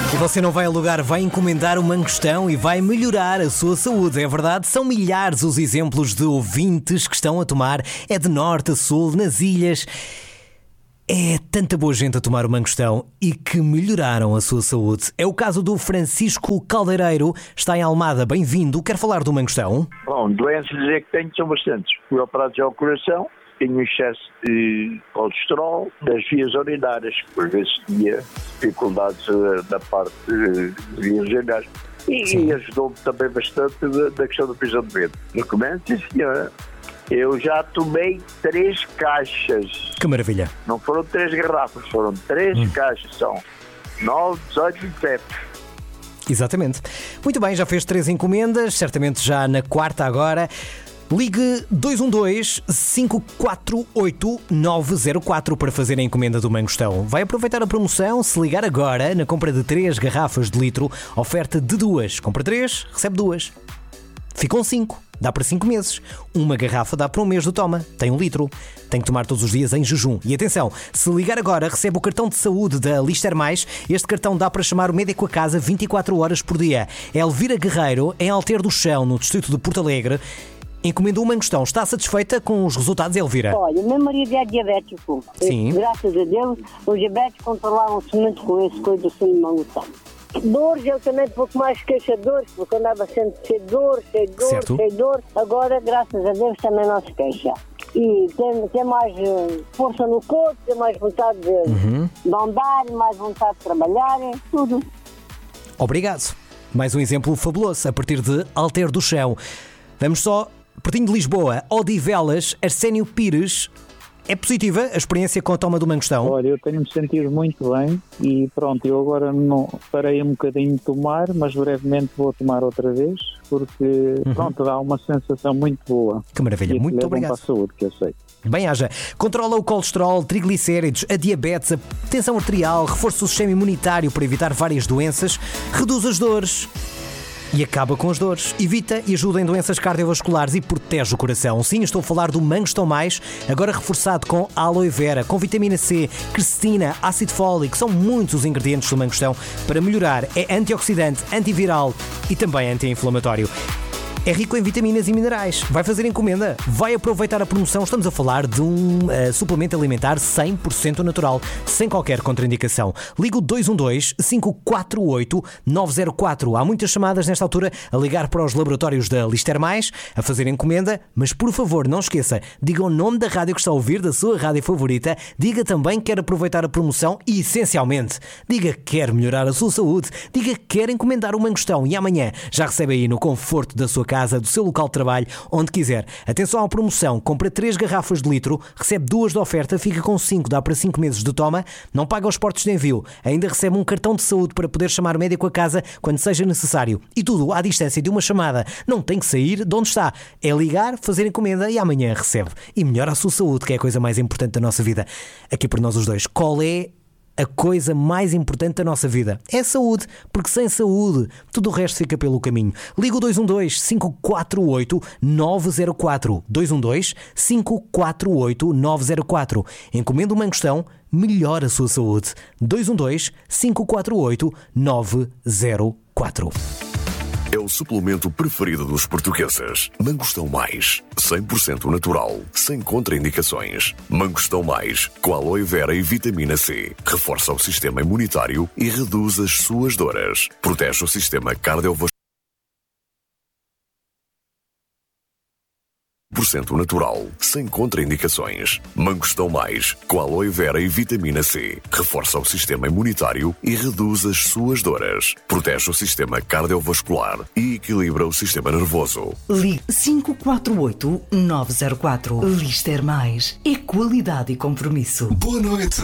E você não vai alugar, vai encomendar um mangostão e vai melhorar a sua saúde, é verdade? São milhares os exemplos de ouvintes que estão a tomar, é de norte a sul, nas ilhas. É tanta boa gente a tomar o mangostão e que melhoraram a sua saúde. É o caso do Francisco Caldereiro, está em Almada. Bem-vindo, quer falar do mangostão? Bom, doenças que tenho são bastantes. Fui operado já ao coração, tenho excesso de colesterol, das vias urinárias, por vezes tinha dificuldades da parte de vias urinárias. E ajudou-me também bastante da questão do prisão de medo. Recomendo, sim senhora. Eu já tomei 3 caixas. Que maravilha. Não foram 3 garrafas, foram 3 caixas. São 9, 18, 27. Exatamente. Muito bem, já fez 3 encomendas, certamente já na quarta agora. Ligue 212-548-904 para fazer a encomenda do mangostão. Vai aproveitar a promoção se ligar agora na compra de 3 garrafas de litro, oferta de 2. Compra 3, recebe 2. Ficam 5. Dá para 5 meses. Uma garrafa dá para um mês do toma. Tem 1 litro. Tem que tomar todos os dias em jejum. E atenção, se ligar agora, recebe o cartão de saúde da Lister Mais. Este cartão dá para chamar o médico a casa 24 horas por dia. É Elvira Guerreiro, em Alter do Chão, no distrito de Porto Alegre. Encomendou um mangostão. Está satisfeita com os resultados, Elvira? Olha, o meu marido é diabético. Sim. Graças a Deus, os diabéticos controlavam-se muito com esse coisa do sumo de mangostão. Dores, eu também pouco mais queixadores, porque eu andava sempre cheio de dor. Agora, graças a Deus, também não se queixa. E tem mais força no corpo, tem mais vontade de andar, mais vontade de trabalhar, tudo. Obrigado. Mais um exemplo fabuloso, a partir de Alter do Chão. Vamos só, pertinho de Lisboa, Odivelas, Arsénio Pires. É positiva a experiência com a toma do mangostão? Olha, eu tenho-me sentido muito bem e pronto, eu agora não parei um bocadinho de tomar, mas brevemente vou tomar outra vez, porque pronto, dá uma sensação muito boa. Que maravilha, e muito obrigado. Para a saúde, que eu sei. Bem-haja. Controla o colesterol, triglicéridos, a diabetes, a tensão arterial, reforça o sistema imunitário para evitar várias doenças, reduz as dores e acaba com as dores. Evita e ajuda em doenças cardiovasculares e protege o coração. Sim, estou a falar do Mangostão Mais, agora reforçado com aloe vera, com vitamina C, quercetina, ácido fólico. São muitos os ingredientes do mangostão para melhorar. É antioxidante, antiviral e também anti-inflamatório. É rico em vitaminas e minerais. Vai fazer encomenda? Vai aproveitar a promoção? Estamos a falar de um suplemento alimentar 100% natural, sem qualquer contraindicação. Liga o 212-548-904. Há muitas chamadas nesta altura a ligar para os laboratórios da Lister Mais, a fazer encomenda, mas por favor, não esqueça, diga o nome da rádio que está a ouvir, da sua rádio favorita, diga também que quer aproveitar a promoção e, essencialmente, diga que quer melhorar a sua saúde, diga que quer encomendar um mangostão e amanhã já recebe aí no conforto da sua casa, do seu local de trabalho, onde quiser. Atenção à promoção, compra 3 garrafas de litro, recebe 2 de oferta, fica com 5, dá para 5 meses de toma, não paga os portos de envio, ainda recebe um cartão de saúde para poder chamar o médico a casa quando seja necessário. E tudo à distância de uma chamada. Não tem que sair de onde está. É ligar, fazer encomenda e amanhã recebe. E melhora a sua saúde, que é a coisa mais importante da nossa vida. Aqui por nós os dois. Qual é a coisa mais importante da nossa vida? É a saúde, porque sem saúde tudo o resto fica pelo caminho. Liga o 212-548-904. 212-548-904. Encomenda o mangostão, melhora a sua saúde. 212-548-904. É o suplemento preferido dos portugueses. Mangostão Mais. 100% natural, sem contraindicações. Mangostão Mais, com aloe vera e vitamina C. Reforça o sistema imunitário e reduz as suas dores. Protege o sistema cardiovascular. 100% natural, sem contraindicações. Mangostão Mais, com aloe vera e vitamina C. Reforça o sistema imunitário e reduz as suas dores. Protege o sistema cardiovascular e equilibra o sistema nervoso. Ligue 548-904. Lister Mais. É qualidade e compromisso. Boa noite.